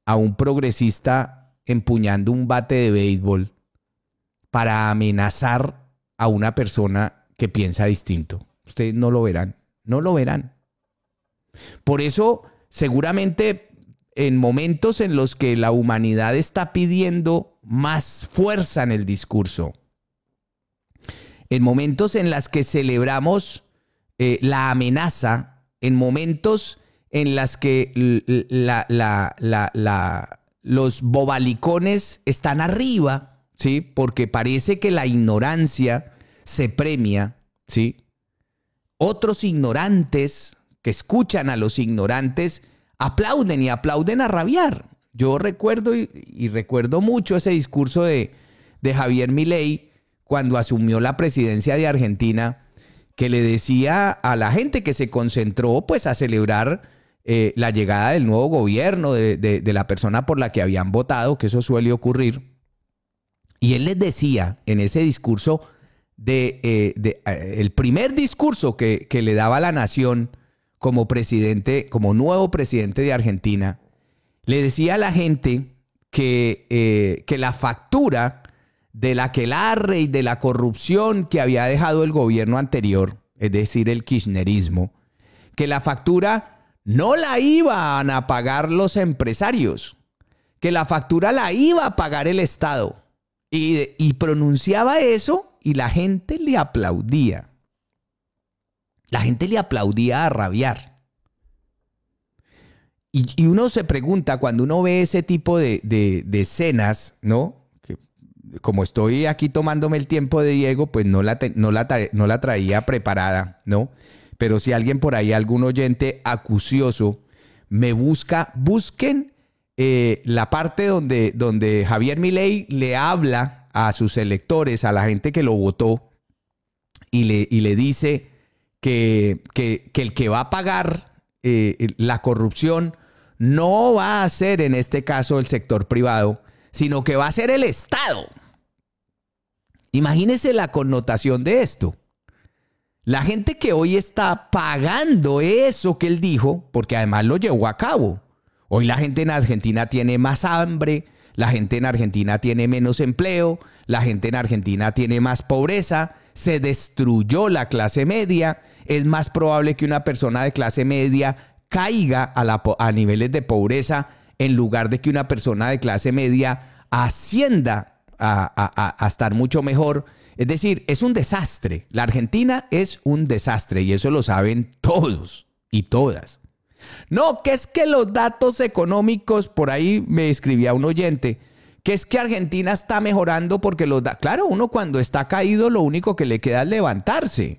a un progresista empuñando un bate de béisbol para amenazar a una persona que piensa distinto. Ustedes no lo verán, no lo verán. Por eso, seguramente en momentos en los que la humanidad está pidiendo más fuerza en el discurso, en momentos en los que celebramos la amenaza, en momentos en los que los bobalicones están arriba, ¿sí? Porque parece que la ignorancia se premia, ¿sí? Otros ignorantes que escuchan a los ignorantes aplauden y aplauden a rabiar. Yo recuerdo y recuerdo mucho ese discurso de Javier Milei cuando asumió la presidencia de Argentina, que le decía a la gente que se concentró pues a celebrar la llegada del nuevo gobierno, de la persona por la que habían votado, que eso suele ocurrir. Y él les decía en ese discurso, el primer discurso que le daba a la nación como presidente, como nuevo presidente de Argentina, le decía a la gente que la factura del aquelarre y de la corrupción que había dejado el gobierno anterior, es decir, el kirchnerismo, que la factura no la iban a pagar los empresarios, que la factura la iba a pagar el Estado. Y pronunciaba eso y la gente le aplaudía. La gente le aplaudía a rabiar. Y uno se pregunta, cuando uno ve ese tipo de escenas, ¿no? Que, como estoy aquí tomándome el tiempo de Diego, pues no la traía preparada, ¿no? Pero si alguien por ahí, algún oyente acucioso, me busquen la parte donde Javier Milei le habla a sus electores, a la gente que lo votó, y le dice que el que va a pagar la corrupción no va a ser en este caso el sector privado, sino que va a ser el Estado. Imagínese la connotación de esto. La gente que hoy está pagando eso que él dijo, porque además lo llevó a cabo. Hoy la gente en Argentina tiene más hambre, la gente en Argentina tiene menos empleo, la gente en Argentina tiene más pobreza, se destruyó la clase media. Es más probable que una persona de clase media caiga a niveles de pobreza en lugar de que una persona de clase media ascienda a estar mucho mejor. Es decir, es un desastre. La Argentina es un desastre y eso lo saben todos y todas. No, que es que los datos económicos, por ahí me escribía un oyente, que es que Argentina está mejorando porque claro, uno cuando está caído lo único que le queda es levantarse.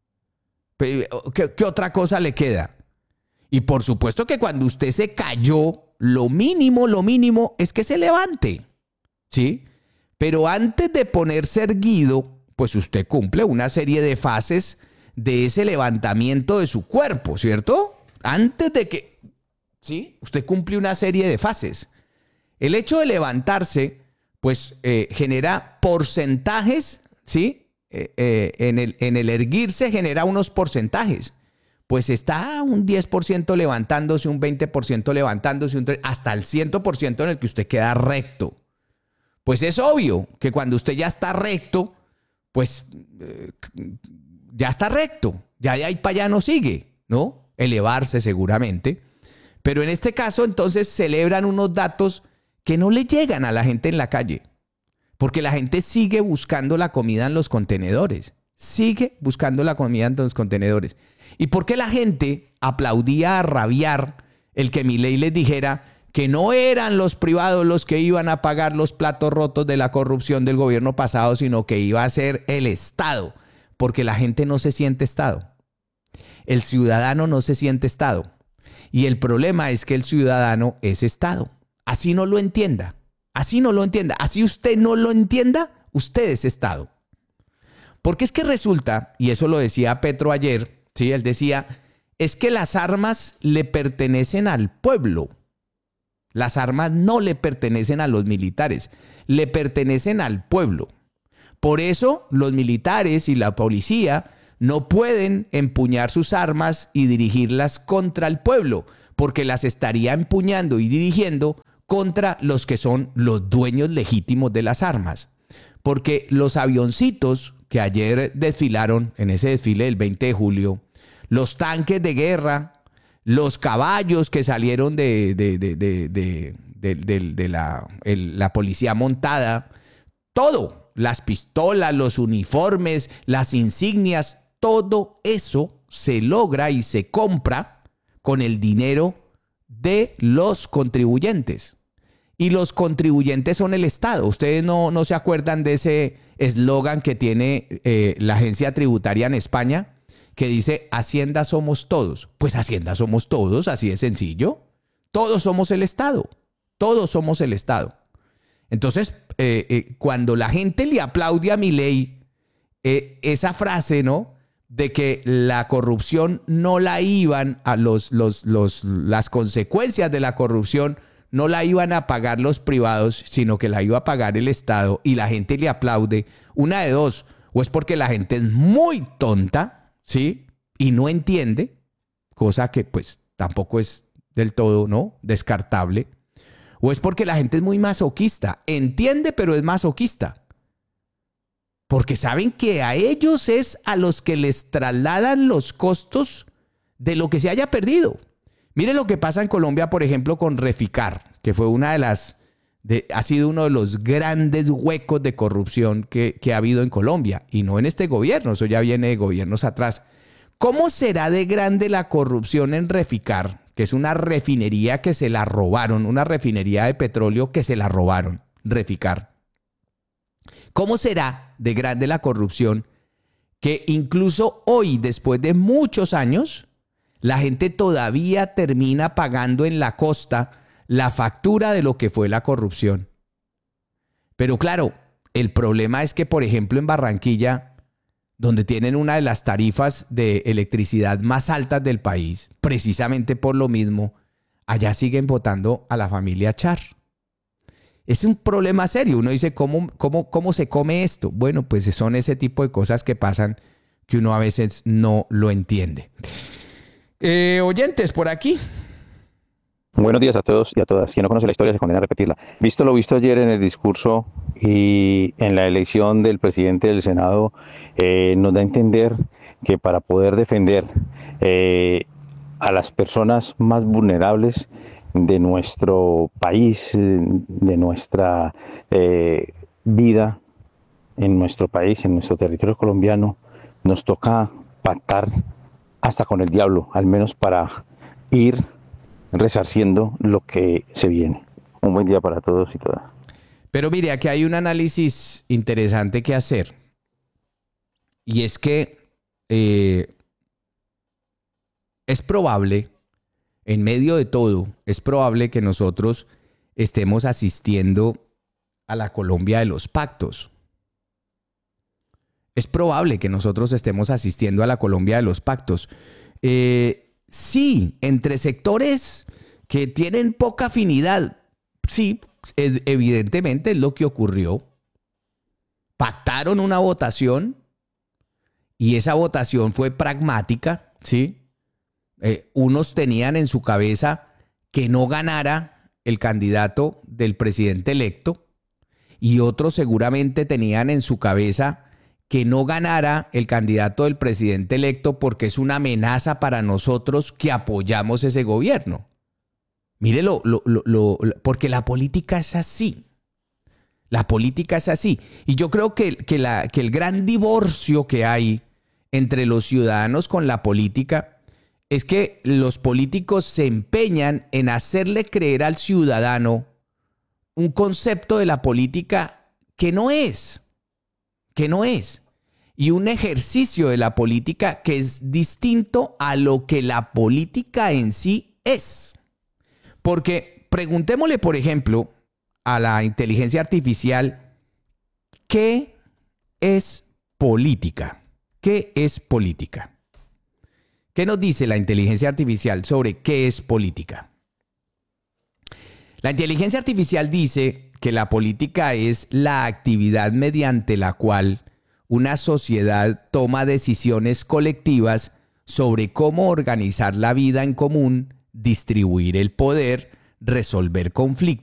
¿Qué otra cosa le queda? Y por supuesto que cuando usted se cayó, lo mínimo es que se levante, ¿sí? Pero antes de ponerse erguido, pues usted cumple una serie de fases de ese levantamiento de su cuerpo, ¿cierto? Antes de que, ¿sí? Usted cumple una serie de fases. El hecho de levantarse, pues genera porcentajes, ¿sí? En el erguirse genera unos porcentajes. Pues está un 10% levantándose, un 20% levantándose, hasta el 100% en el que usted queda recto. Pues es obvio que cuando usted ya está recto, pues ya está recto. Ya de ahí para allá no sigue, ¿no? Elevarse seguramente. Pero en este caso, entonces, celebran unos datos que no le llegan a la gente en la calle. Porque la gente sigue buscando la comida en los contenedores. Sigue buscando la comida en los contenedores. ¿Y por qué la gente aplaudía a rabiar el que Milei les dijera que no eran los privados los que iban a pagar los platos rotos de la corrupción del gobierno pasado, sino que iba a ser el Estado? Porque la gente no se siente Estado. El ciudadano no se siente Estado. Y el problema es que el ciudadano es Estado. Así no lo entienda. Así no lo entienda. Así usted no lo entienda, usted es Estado. Porque es que resulta, y eso lo decía Petro ayer, ¿sí? Él decía, es que las armas le pertenecen al pueblo. Las armas no le pertenecen a los militares, le pertenecen al pueblo. Por eso los militares y la policía no pueden empuñar sus armas y dirigirlas contra el pueblo, porque las estaría empuñando y dirigiendo contra los que son los dueños legítimos de las armas. Porque los avioncitos que ayer desfilaron en ese desfile del 20 de julio, los tanques de guerra, los caballos que salieron de la policía montada, todo, las pistolas, los uniformes, las insignias, todo eso se logra y se compra con el dinero de los contribuyentes. Y los contribuyentes son el Estado. Ustedes no se acuerdan de ese eslogan que tiene la agencia tributaria en España, que dice Hacienda somos todos. Pues Hacienda somos todos, así de sencillo. Todos somos el Estado. Todos somos el Estado. Entonces, cuando la gente le aplaude a Milei esa frase, ¿no?, de que la corrupción no la iban a las consecuencias de la corrupción no la iban a pagar los privados, sino que la iba a pagar el Estado, y la gente le aplaude, una de dos: o es porque la gente es muy tonta, ¿sí?, y no entiende, cosa que pues tampoco es del todo, ¿no?, descartable, o es porque la gente es muy masoquista, entiende pero es masoquista. Porque saben que a ellos es a los que les trasladan los costos de lo que se haya perdido. Mire lo que pasa en Colombia, por ejemplo, con Reficar, que fue ha sido uno de los grandes huecos de corrupción que ha habido en Colombia. Y no en este gobierno, eso ya viene de gobiernos atrás. ¿Cómo será de grande la corrupción en Reficar, que es una refinería que se la robaron, una refinería de petróleo que se la robaron, Reficar? ¿Cómo será de grande la corrupción que incluso hoy, después de muchos años, la gente todavía termina pagando en la costa la factura de lo que fue la corrupción? Pero claro, el problema es que, por ejemplo, en Barranquilla, donde tienen una de las tarifas de electricidad más altas del país, precisamente por lo mismo, allá siguen votando a la familia Char. Es un problema serio. Uno dice, ¿cómo se come esto? Bueno, pues son ese tipo de cosas que pasan que uno a veces no lo entiende. Oyentes, por aquí. Buenos días a todos y a todas. Quien no conoce la historia se condena a repetirla. Visto lo visto ayer en el discurso y en la elección del presidente del Senado, nos da a entender que para poder defender a las personas más vulnerables de nuestro país, de nuestra vida en nuestro país, en nuestro territorio colombiano, nos toca pactar hasta con el diablo, al menos para ir resarciendo lo que se viene. Un buen día para todos y todas. Pero mire, aquí hay un análisis interesante que hacer. Y es que es probable, en medio de todo, es probable que nosotros estemos asistiendo a la Colombia de los pactos. Es probable que nosotros estemos asistiendo a la Colombia de los pactos. Sí, entre sectores que tienen poca afinidad, sí, evidentemente es lo que ocurrió. Pactaron una votación y esa votación fue pragmática, ¿sí? Unos tenían en su cabeza que no ganara el candidato del presidente electo y otros seguramente tenían en su cabeza que no ganara el candidato del presidente electo porque es una amenaza para nosotros que apoyamos ese gobierno. Mírelo, porque la política es así. La política es así. Y yo creo que el gran divorcio que hay entre los ciudadanos con la política es que los políticos se empeñan en hacerle creer al ciudadano un concepto de la política que no es. Y un ejercicio de la política que es distinto a lo que la política en sí es. Porque preguntémosle, por ejemplo, a la inteligencia artificial, ¿qué es política? ¿Qué es política? ¿Qué nos dice la inteligencia artificial sobre qué es política? La inteligencia artificial dice que la política es la actividad mediante la cual una sociedad toma decisiones colectivas sobre cómo organizar la vida en común, distribuir el poder, resolver conflictos